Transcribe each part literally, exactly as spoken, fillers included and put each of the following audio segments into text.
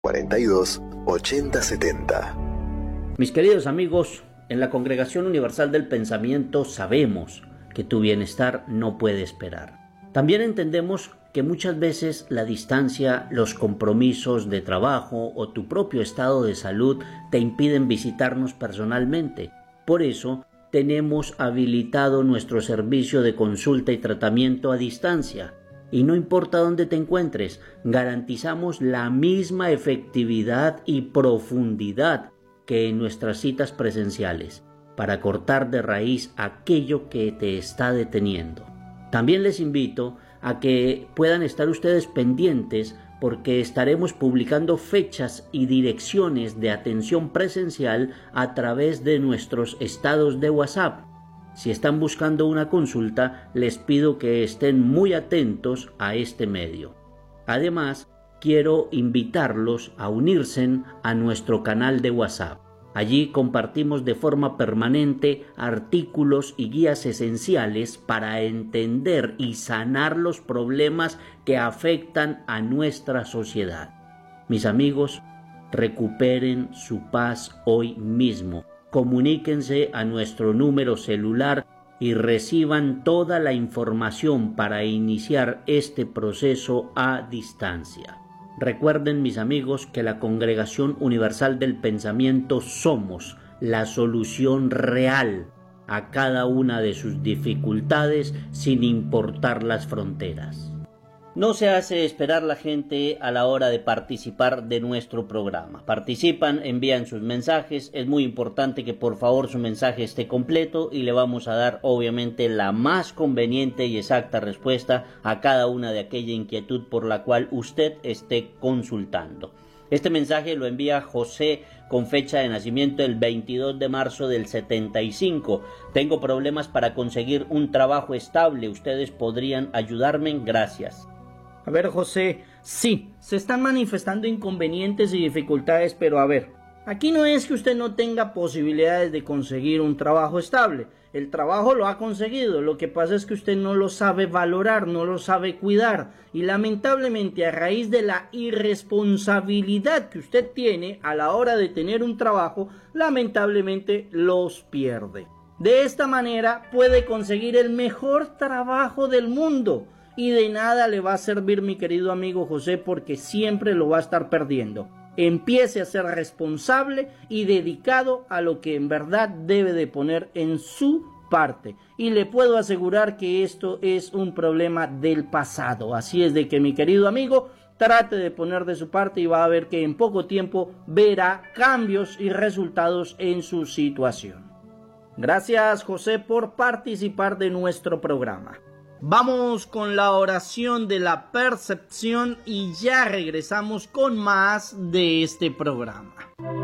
cuarenta y dos, ochenta setenta. Mis queridos amigos, en la Congregación Universal del Pensamiento sabemos que tu bienestar no puede esperar. También entendemos que muchas veces la distancia, los compromisos de trabajo o tu propio estado de salud te impiden visitarnos personalmente. Por eso, tenemos habilitado nuestro servicio de consulta y tratamiento a distancia. Y no importa dónde te encuentres, garantizamos la misma efectividad y profundidad que en nuestras citas presenciales, para cortar de raíz aquello que te está deteniendo. También les invito a que puedan estar ustedes pendientes porque estaremos publicando fechas y direcciones de atención presencial a través de nuestros estados de WhatsApp. Si están buscando una consulta, les pido que estén muy atentos a este medio. Además, quiero invitarlos a unirse a nuestro canal de WhatsApp. Allí compartimos de forma permanente artículos y guías esenciales para entender y sanar los problemas que afectan a nuestra sociedad. Mis amigos, recuperen su paz hoy mismo. Comuníquense a nuestro número celular y reciban toda la información para iniciar este proceso a distancia. Recuerden, mis amigos, que la Congregación Universal del Pensamiento somos la solución real a cada una de sus dificultades sin importar las fronteras. No se hace esperar la gente a la hora de participar de nuestro programa. Participan, envían sus mensajes. Es muy importante que por favor su mensaje esté completo y le vamos a dar obviamente la más conveniente y exacta respuesta a cada una de aquella inquietud por la cual usted esté consultando. Este mensaje lo envía José con fecha de nacimiento el veintidós de marzo del setenta y cinco. Tengo problemas para conseguir un trabajo estable. ¿Ustedes podrían ayudarme? Gracias. A ver, José, sí, se están manifestando inconvenientes y dificultades, pero a ver, aquí no es que usted no tenga posibilidades de conseguir un trabajo estable. El trabajo lo ha conseguido, lo que pasa es que usted no lo sabe valorar, no lo sabe cuidar, y lamentablemente a raíz de la irresponsabilidad que usted tiene a la hora de tener un trabajo, lamentablemente los pierde. De esta manera puede conseguir el mejor trabajo del mundo, y de nada le va a servir, mi querido amigo José, porque siempre lo va a estar perdiendo. Empiece a ser responsable y dedicado a lo que en verdad debe de poner en su parte. Y le puedo asegurar que esto es un problema del pasado. Así es de que, mi querido amigo, trate de poner de su parte y va a ver que en poco tiempo verá cambios y resultados en su situación. Gracias, José, por participar de nuestro programa. Vamos con la oración de la percepción y ya regresamos con más de este programa.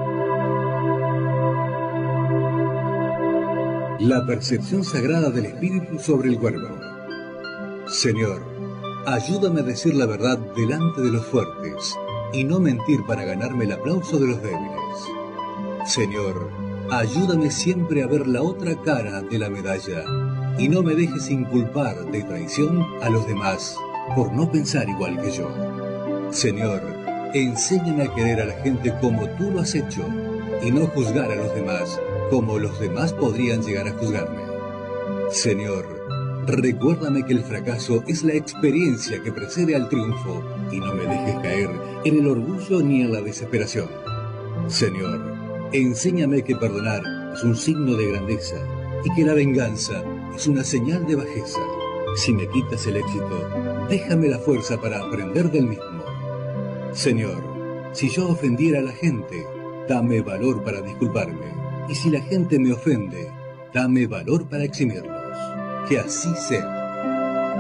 La percepción sagrada del Espíritu sobre el cuerpo. Señor, ayúdame a decir la verdad delante de los fuertes y no mentir para ganarme el aplauso de los débiles. Señor, ayúdame siempre a ver la otra cara de la medalla y no me dejes inculpar de traición a los demás por no pensar igual que yo. Señor, enséñame a querer a la gente como tú lo has hecho y no juzgar a los demás como los demás podrían llegar a juzgarme. Señor, recuérdame que el fracaso es la experiencia que precede al triunfo y no me dejes caer en el orgullo ni en la desesperación. Señor, enséñame que perdonar es un signo de grandeza y que la venganza es una señal de bajeza. Si me quitas el éxito, déjame la fuerza para aprender del mismo. Señor, si yo ofendiera a la gente, dame valor para disculparme. Y si la gente me ofende, dame valor para eximirlos. Que así sea.